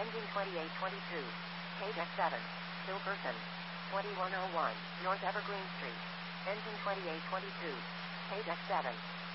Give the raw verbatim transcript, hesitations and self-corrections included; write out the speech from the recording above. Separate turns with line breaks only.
Ending twenty-eight twenty-two. Page X seven. Silverton. twenty-one oh one. North Evergreen Street. Engine twenty-eight twenty-two. Page X seven.